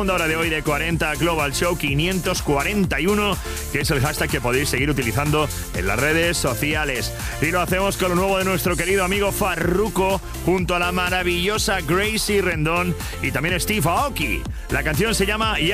Hora de hoy de 40 Global Show 541, que es el hashtag que podéis seguir utilizando en las redes sociales. Y lo hacemos con lo nuevo de nuestro querido amigo Farruko, junto a la maravillosa Gracie Rendón y también Steve Aoki. La canción se llama